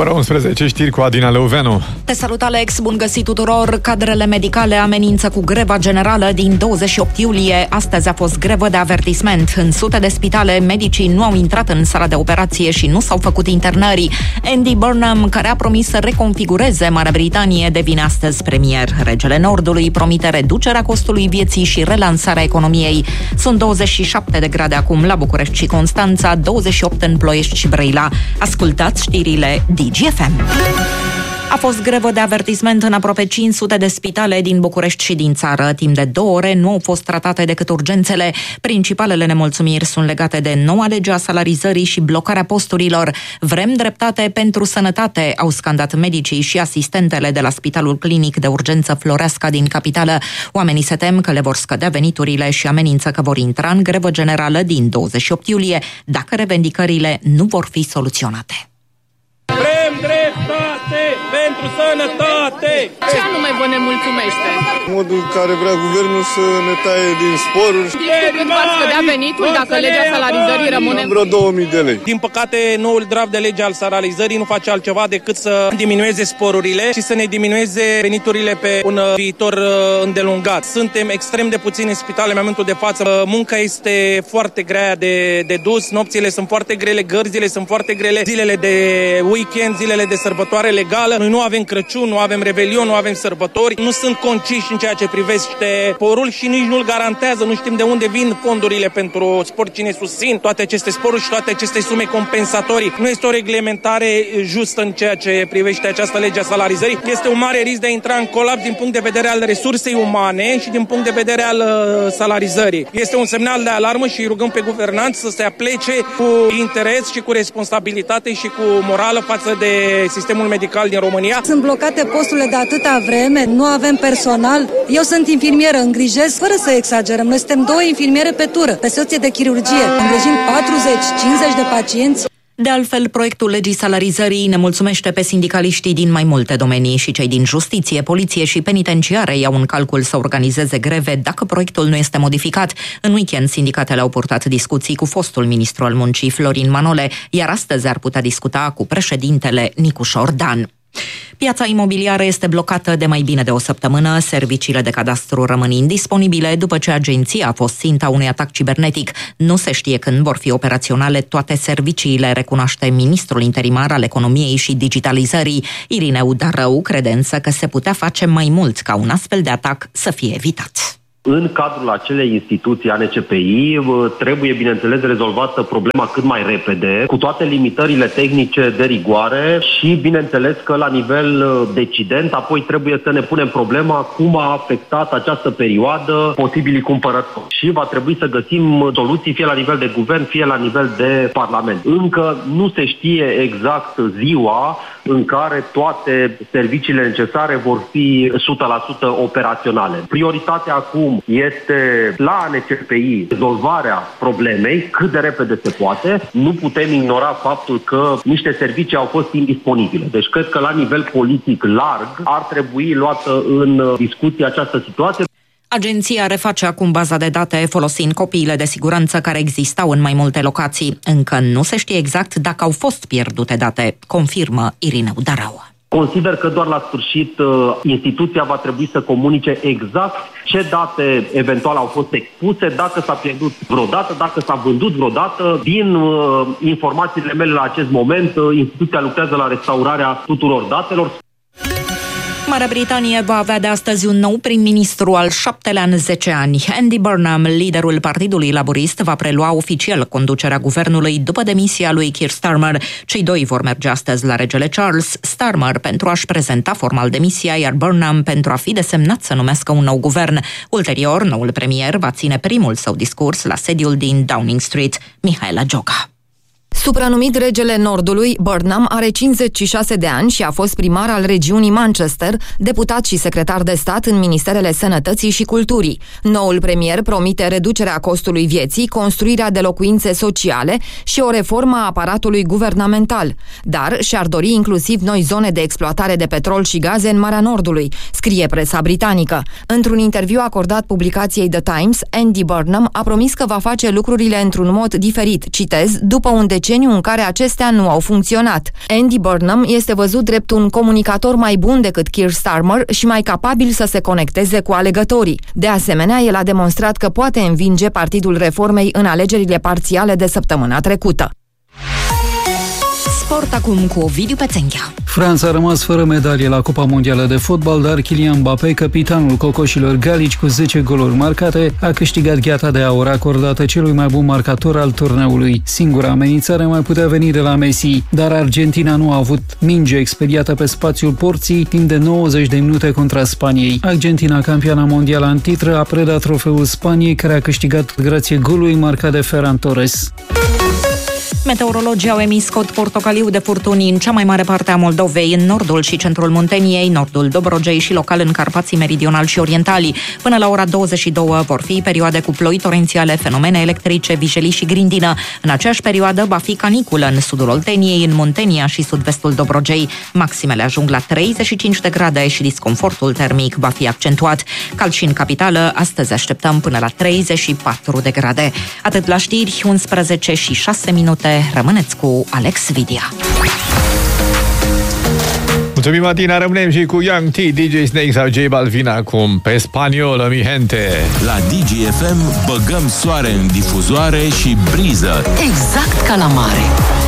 Fără 11 știri cu Adina Leuveanu. Te salut, Alex, bun găsit tuturor. Cadrele medicale amenință cu greva generală din 28 iulie. Astăzi a fost grevă de avertisment. În sute de spitale, medicii nu au intrat în sala de operație și nu s-au făcut internări. Andy Burnham, care a promis să reconfigureze Marea Britanie, devine astăzi premier. Regele Nordului promite reducerea costului vieții și relansarea economiei. Sunt 27 de grade acum la București și Constanța, 28 în Ploiești și Brăila. Ascultați știrile DGFM. A fost grevă de avertisment în aproape 500 de spitale din București și din țară. Timp de 2 ore nu au fost tratate decât urgențele. Principalele nemulțumiri sunt legate de noua lege a salarizării și blocarea posturilor. Vrem dreptate pentru sănătate, au scandat medicii și asistentele de la Spitalul Clinic de Urgență Floreasca din capitală. Oamenii se tem că le vor scădea veniturile și amenință că vor intra în grevă generală din 28 iulie dacă revendicările nu vor fi soluționate. Vrem dreptate pentru sănătate! Ce anume vă nemulțumește? Modul în care vrea guvernul să ne taie din sporuri. Cât v-ar scădea venitul dacă legea salarizării rămâne? Vreo 2000 de lei. Din păcate, noul draft de lege al salarizării nu face altceva decât să diminueze sporurile și să ne diminueze veniturile pe un viitor îndelungat. Suntem extrem de puțini în spitale în momentul de față. Munca este foarte grea de dus, nopțile sunt foarte grele, gărzile sunt foarte grele, zilele de weekend, zilele de sărbătoare legală. Noi nu avem Crăciun, nu avem Revelion, nu avem sărbători, nu sunt conciși în ceea ce privește sporul și nici nu-l garantează. Nu știm de unde vin fondurile pentru sport, cine susțin toate aceste sporuri și toate aceste sume compensatorii. Nu este o reglementare justă în ceea ce privește această lege a salarizării. Este un mare risc de a intra în colaps din punct de vedere al resursei umane și din punct de vedere al salarizării. Este un semnal de alarmă și rugăm pe guvernanți să se aplece cu interes și cu responsabilitate și cu morală față de sistemul medical din România. Sunt blocate posturile de atâta vreme, nu avem personal. Eu sunt infirmieră, îngrijesc, fără să exagerăm. Noi suntem 2 infirmiere pe tură, pe secție de chirurgie. Îngrijim 40-50 de pacienți. De altfel, proiectul legii salarizării ne mulțumește pe sindicaliștii din mai multe domenii și cei din justiție, poliție și penitenciare iau în calcul să organizeze greve dacă proiectul nu este modificat. În weekend, sindicatele au purtat discuții cu fostul ministru al muncii, Florin Manole, iar astăzi ar putea discuta cu președintele Nicușor Dan. Piața imobiliară este blocată de mai bine de o săptămână. Serviciile de cadastru rămân indisponibile după ce agenția a fost ținta unui atac cibernetic. Nu se știe când vor fi operaționale toate serviciile, recunoaște ministrul interimar al economiei și digitalizării. Irineu Darău crede însă că se putea face mai mult ca un astfel de atac să fie evitat. În cadrul acelei instituții ANCPI trebuie, bineînțeles, rezolvată problema cât mai repede, cu toate limitările tehnice de rigoare și, bineînțeles, că la nivel decident, apoi trebuie să ne punem problema cum a afectat această perioadă posibilii cumpărători. Și va trebui să găsim soluții fie la nivel de guvern, fie la nivel de parlament. Încă nu se știe exact ziua în care toate serviciile necesare vor fi 100% operaționale. Prioritatea acum este la ANCPI rezolvarea problemei cât de repede se poate. Nu putem ignora faptul că niște servicii au fost indisponibile. Deci cred că la nivel politic larg ar trebui luată în discuție această situație. Agenția reface acum baza de date folosind copiile de siguranță care existau în mai multe locații. Încă nu se știe exact dacă au fost pierdute date, confirmă Irineu Darău. Consider că doar la sfârșit instituția va trebui să comunice exact ce date eventual au fost expuse, dacă s-a pierdut vreodată, dacă s-a vândut vreodată. Din informațiile mele la acest moment, instituția lucrează la restaurarea tuturor datelor. Marea Britanie va avea de astăzi un nou prim-ministru al 7-lea în 10 ani. Andy Burnham, liderul Partidului Laborist, va prelua oficial conducerea guvernului după demisia lui Keir Starmer. Cei doi vor merge astăzi la regele Charles, Starmer pentru a-și prezenta formal demisia, iar Burnham pentru a fi desemnat să numească un nou guvern. Ulterior, noul premier va ține primul său discurs la sediul din Downing Street. Mihaela Gioca. Supranumit regele Nordului, Burnham are 56 de ani și a fost primar al regiunii Manchester, deputat și secretar de stat în Ministerele Sănătății și Culturii. Noul premier promite reducerea costului vieții, construirea de locuințe sociale și o reformă a aparatului guvernamental. Dar și-ar dori inclusiv noi zone de exploatare de petrol și gaze în Marea Nordului, scrie presa britanică. Într-un interviu acordat publicației The Times, Andy Burnham a promis că va face lucrurile într-un mod diferit, citez, după un deceniu deceniu în care acestea nu au funcționat. Andy Burnham este văzut drept un comunicator mai bun decât Keir Starmer și mai capabil să se conecteze cu alegătorii. De asemenea, el a demonstrat că poate învinge Partidul Reformei în alegerile parțiale de săptămâna trecută. Sport acum cu Ovidiu Pețenghea. Franța a rămas fără medalie la Cupa Mondială de Fotbal, dar Kylian Mbappé, capitanul cocoșilor galici cu 10 goluri marcate, a câștigat gheata de aur acordată celui mai bun marcator al turneului. Singura amenințare mai putea veni de la Messi, dar Argentina nu a avut minge expediată pe spațiul porții timp de 90 de minute contra Spaniei. Argentina, campioana mondială în titră, a predat trofeul Spaniei, care a câștigat grație golului marcat de Ferran Torres. Meteorologii au emis cod portocaliu de furtuni în cea mai mare parte a Moldovei, în nordul și centrul Munteniei, nordul Dobrogei și local în Carpații meridionali și orientali. Până la ora 22 vor fi perioade cu ploi torențiale, fenomene electrice, vijelii și grindină. În aceeași perioadă va fi caniculă în sudul Olteniei, în Muntenia și sud-vestul Dobrogei. Maximele ajung la 35 de grade și disconfortul termic va fi accentuat. Cald și în capitală, astăzi așteptăm până la 34 de grade. Atât la știri, 11 și 6 minute. Rămâneți cu Alex Vidia. Mulțumim, Martina, rămânem și cu Young T, DJ Snake sau J Balvin acum pe spaniolă, mi gente. La DGFM băgăm soare în difuzoare și briză. Exact ca la mare.